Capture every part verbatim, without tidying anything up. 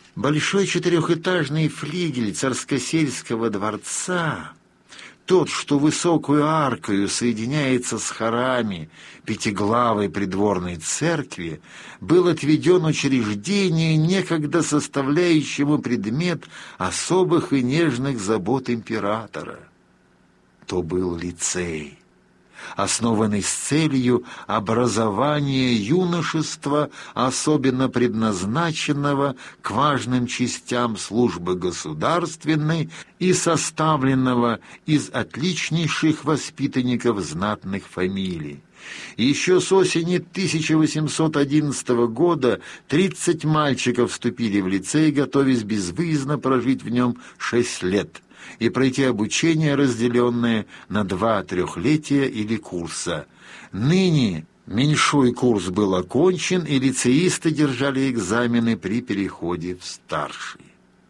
Большой четырехэтажный флигель царскосельского дворца, тот, что высокую аркою соединяется с хорами пятиглавой придворной церкви, был отведен учреждению, некогда составляющему предмет особых и нежных забот императора. То был лицей, основанный с целью образования юношества, особенно предназначенного к важным частям службы государственной и составленного из отличнейших воспитанников знатных фамилий. Еще с осени тысяча восемьсот одиннадцатого года тридцать мальчиков вступили в лицей, готовясь безвыездно прожить в нем шесть лет и пройти обучение, разделенное на два трехлетия или курса. Ныне меньшой курс был окончен, и лицеисты держали экзамены при переходе в старший.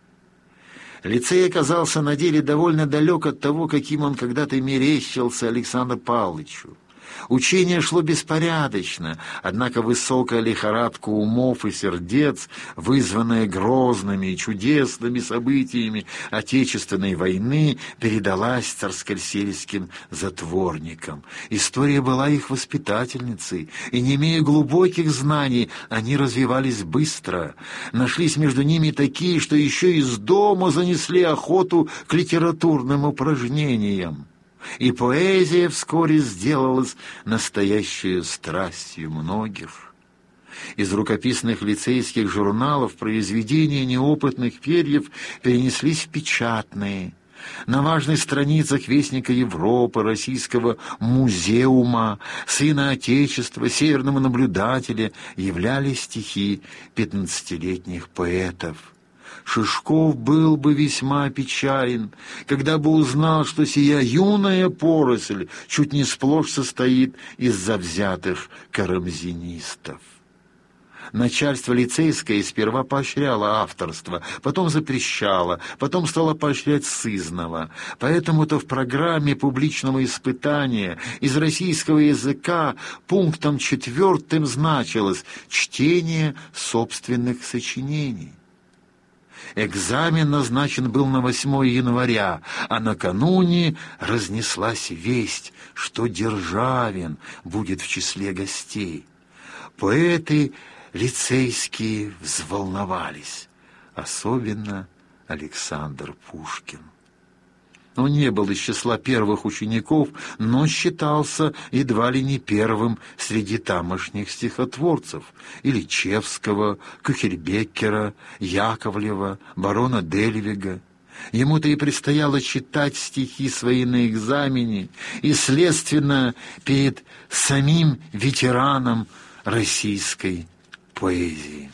Лицей оказался на деле довольно далек от того, каким он когда-то мерещился Александру Павловичу. Учение шло беспорядочно, однако высокая лихорадка умов и сердец, вызванная грозными и чудесными событиями Отечественной войны, передалась царскосельским затворникам. История была их воспитательницей, и, не имея глубоких знаний, они развивались быстро. Нашлись между ними такие, что еще из дома занесли охоту к литературным упражнениям. И поэзия вскоре сделалась настоящей страстью многих. Из рукописных лицейских журналов произведения неопытных перьев перенеслись в печатные. На важных страницах Вестника Европы, Российского музеума, Сына Отечества, Северного наблюдателя являлись стихи пятнадцатилетних поэтов. Шишков был бы весьма опечален, когда бы узнал, что сия юная поросль чуть не сплошь состоит из завзятых карамзинистов. Начальство лицейское сперва поощряло авторство, потом запрещало, потом стало поощрять сызнова. Поэтому-то в программе публичного испытания из российского языка пунктом четвертым значилось «чтение собственных сочинений». Экзамен назначен был на восьмое января, а накануне разнеслась весть, что Державин будет в числе гостей. Поэты лицейские взволновались, особенно Александр Пушкин. Он не был из числа первых учеников, но считался едва ли не первым среди тамошних стихотворцев — Ильичевского, Кюхельбеккера, Яковлева, барона Дельвига. Ему-то и предстояло читать стихи свои на экзамене, и, следственно, перед самим ветераном российской поэзии.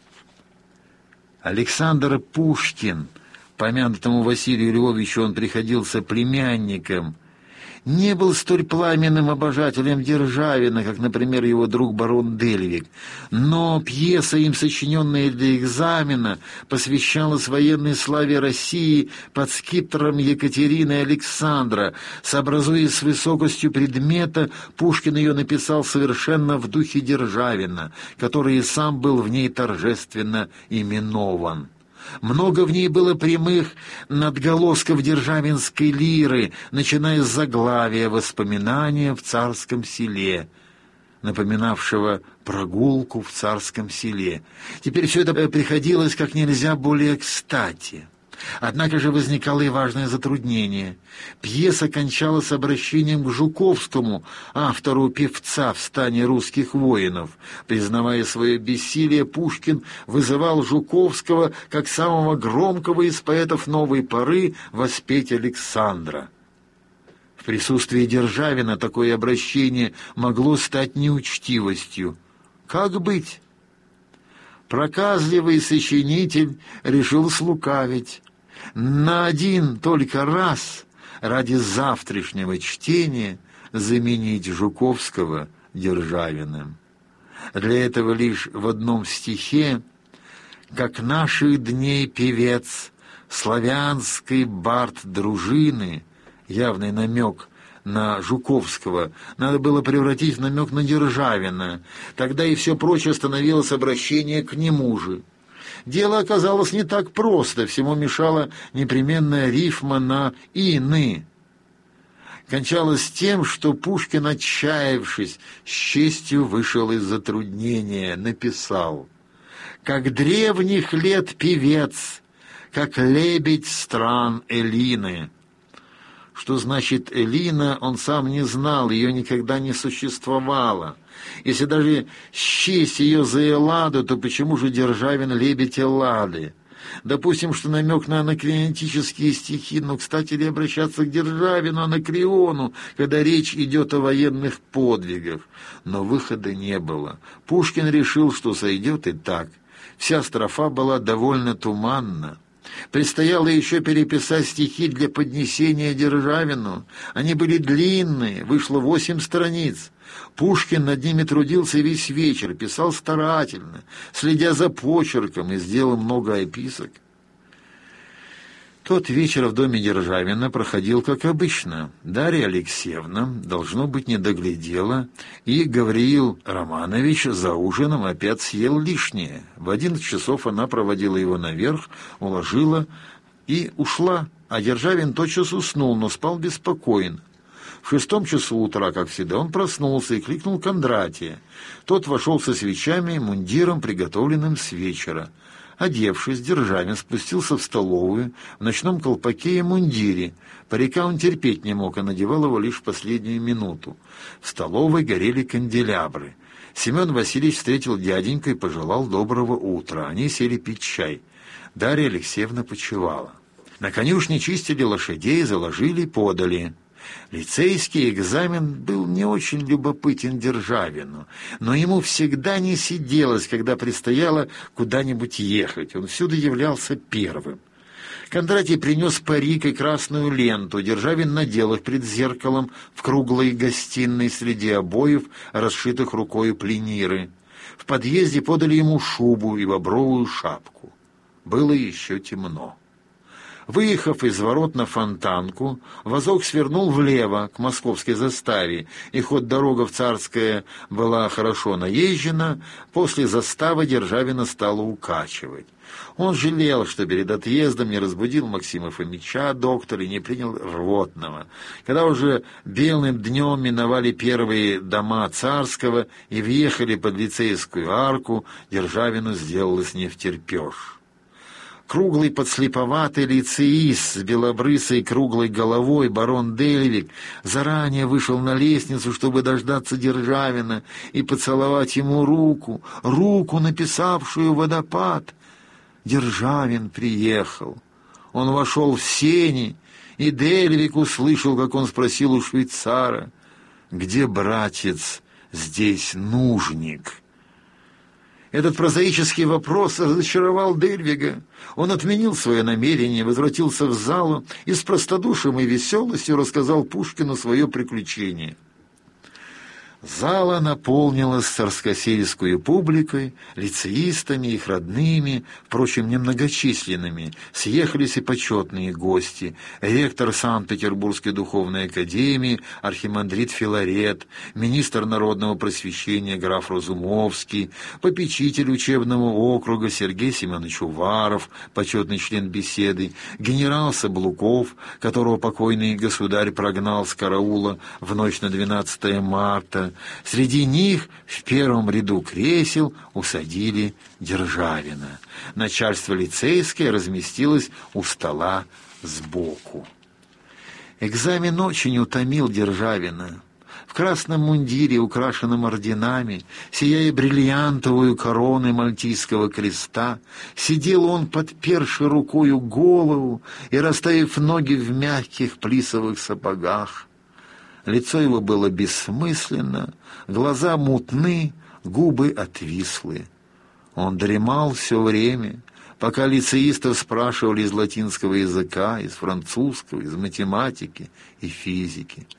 Александр Пушкин, помянутому Василию Львовичу он приходился племянником, не был столь пламенным обожателем Державина, как, например, его друг барон Дельвиг, но пьеса, им сочиненная для экзамена, посвящалась военной славе России под скипетром Екатерины и Александра. Сообразуясь с высокостью предмета, Пушкин ее написал совершенно в духе Державина, который и сам был в ней торжественно именован. Много в ней было прямых надголосков державинской лиры, начиная с заглавия «Воспоминания в царском селе», напоминавшего прогулку в царском селе. Теперь все это приходилось как нельзя более кстати. Однако же возникало и важное затруднение. Пьеса кончалась обращением к Жуковскому, автору «Певца в стане русских воинов». Признавая свое бессилие, Пушкин вызывал Жуковского, как самого громкого из поэтов новой поры, воспеть Александра. В присутствии Державина такое обращение могло стать неучтивостью. Как быть? Проказливый сочинитель решил слукавить. На один только раз ради завтрашнего чтения заменить Жуковского Державиным. Для этого лишь в одном стихе: «Как наших дней певец славянской бард дружины», явный намек на Жуковского, надо было превратить в намек на Державина. Тогда и все прочее становилось обращение к нему же. Дело оказалось не так просто, всему мешала непременная рифма на «ины». Кончалось тем, что Пушкин, отчаявшись, с честью вышел из затруднения, написал: «Как древних лет певец, как лебедь стран Эллины». Что значит Эллина, он сам не знал, ее никогда не существовало. Если даже счесть ее за Элладу, то почему же Державин лебедь Эллады? Допустим, что намек на анакреонтические стихи, но, кстати ли, обращаться к Державину, Анакреону, когда речь идет о военных подвигах? Но выхода не было. Пушкин решил, что сойдет и так. Вся строфа была довольно туманна. Предстояло еще переписать стихи для поднесения Державину. Они были длинные, вышло восемь страниц. Пушкин над ними трудился весь вечер, писал старательно, следя за почерком, и сделал много описок. Тот вечер в доме Державина проходил как обычно. Дарья Алексеевна, должно быть, не доглядела, и Гавриил Романович за ужином опять съел лишнее. В одиннадцать часов она проводила его наверх, уложила и ушла, а Державин тотчас уснул, но спал беспокойно. В шестом часу утра, как всегда, он проснулся и кликнул Кондратия. Тот вошел со свечами и мундиром, приготовленным с вечера. Одевшись, Державин спустился в столовую в ночном колпаке и мундире. Парика он терпеть не мог, а надевал его лишь в последнюю минуту. В столовой горели канделябры. Семен Васильевич встретил дяденьку и пожелал доброго утра. Они сели пить чай. Дарья Алексеевна почивала. На конюшне чистили лошадей, заложили, подали. Лицейский экзамен был не очень любопытен Державину, но ему всегда не сиделось, когда предстояло куда-нибудь ехать. Он всюду являлся первым. Кондратий принес парик и красную ленту. Державин надел их пред зеркалом в круглой гостиной среди обоев, расшитых рукою плениры. В подъезде подали ему шубу и бобровую шапку. Было еще темно. Выехав из ворот на Фонтанку, возок свернул влево, к московской заставе, и хоть дорога в Царское была хорошо наезжена, после заставы Державина стало укачивать. Он жалел, что перед отъездом не разбудил Максима Фомича, доктора, и не принял рвотного. Когда уже белым днем миновали первые дома Царского и въехали под лицейскую арку, Державину сделалось невтерпеж. Круглый подслеповатый лицеист с белобрысой круглой головой барон Дельвиг заранее вышел на лестницу, чтобы дождаться Державина и поцеловать ему руку, руку, написавшую «Водопад». Державин приехал. Он вошел в сени, и Дельвиг услышал, как он спросил у швейцара: «Где, братец, здесь нужник?» Этот прозаический вопрос разочаровал Дельвига. Он отменил свое намерение, возвратился в залу и с простодушием и веселостью рассказал Пушкину свое приключение. Зала наполнилась царскосельскую публикой, лицеистами, их родными, впрочем, немногочисленными. Съехались и почетные гости: ректор Санкт-Петербургской духовной академии архимандрит Филарет, министр народного просвещения граф Разумовский, попечитель учебного округа Сергей Семенович Уваров, почетный член беседы, генерал Саблуков, которого покойный государь прогнал с караула в ночь на двенадцатое марта. Среди них в первом ряду кресел усадили Державина. Начальство лицейское разместилось у стола сбоку. Экзамен очень утомил Державина. В красном мундире, украшенном орденами, сияя бриллиантовую короной Мальтийского креста, сидел он, подперши рукою голову и расставив ноги в мягких плисовых сапогах. Лицо его было бессмысленно, глаза мутны, губы отвислы. Он дремал все время, пока лицеистов спрашивали из латинского языка, из французского, из математики и физики.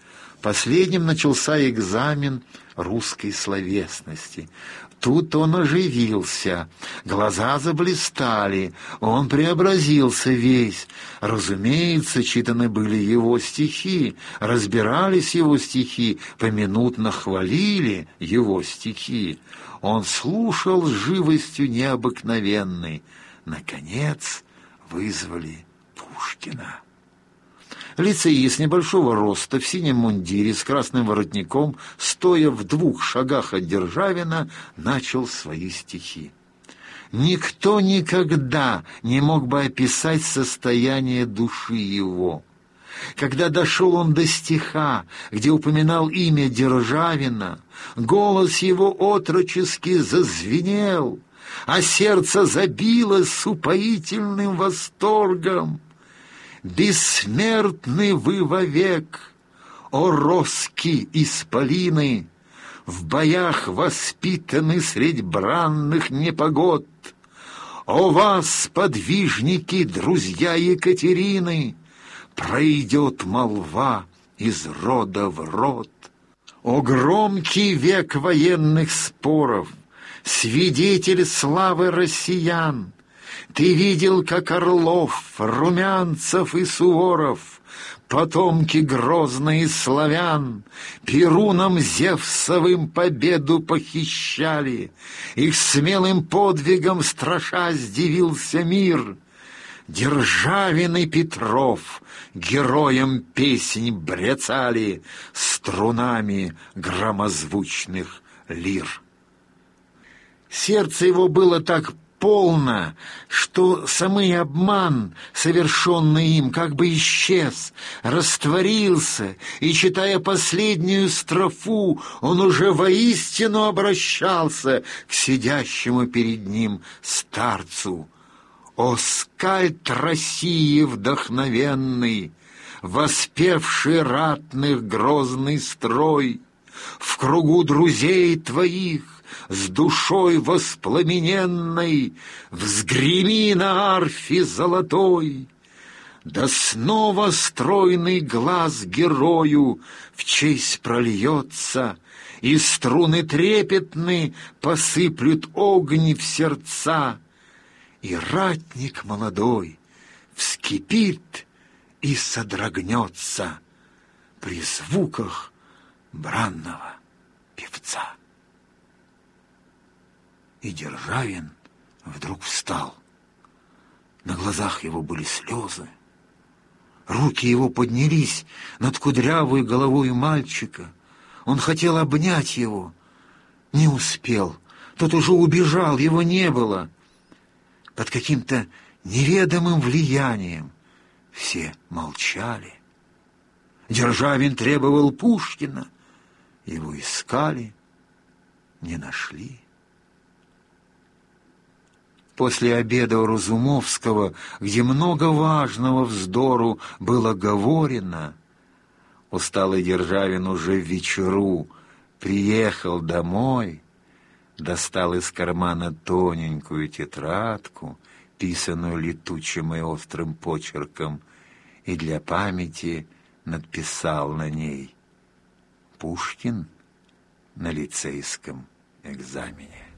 Последним начался экзамен русской словесности. Тут он оживился, глаза заблистали, он преобразился весь. Разумеется, читаны были его стихи, разбирались его стихи, поминутно хвалили его стихи. Он слушал с живостью необыкновенной. Наконец вызвали Пушкина. Лицеист небольшого роста, в синем мундире, с красным воротником, стоя в двух шагах от Державина, начал свои стихи. Никто никогда не мог бы описать состояние души его. Когда дошел он до стиха, где упоминал имя Державина, голос его отрочески зазвенел, а сердце забилось с упоительным восторгом. «Бессмертны вы вовек, о роски исполины, в боях воспитаны средь бранных непогод! О вас, подвижники, друзья Екатерины, пройдет молва из рода в род! О громкий век военных споров, свидетель славы россиян! Ты видел, как Орлов, Румянцев и Суворов, потомки грозные славян, Перуном Зевсовым победу похищали, их смелым подвигом страшась дивился мир. Державин и Петров героям песнь брецали струнами громозвучных лир. Сердце его было так полно, что самый обман, совершенный им, как бы исчез, растворился, и, читая последнюю строфу, он уже воистину обращался к сидящему перед ним старцу. «О скальд России вдохновенный, воспевший ратных грозный строй, в кругу друзей твоих, с душой воспламененной, взгреми на арфе золотой! Да снова стройный глаз герою в честь прольется, и струны трепетны посыплют огни в сердца, и ратник молодой вскипит и содрогнется при звуках бранного певца». И Державин вдруг встал. На глазах его были слезы. Руки его поднялись над кудрявой головой мальчика. Он хотел обнять его. Не успел. Тот уже убежал, его не было. Под каким-то неведомым влиянием все молчали. Державин требовал Пушкина. Его искали, не нашли. После обеда у Разумовского, где много важного вздору было говорено, усталый Державин уже в вечеру приехал домой, достал из кармана тоненькую тетрадку, писанную летучим и острым почерком, и для памяти надписал на ней: «Пушкин на лицейском экзамене».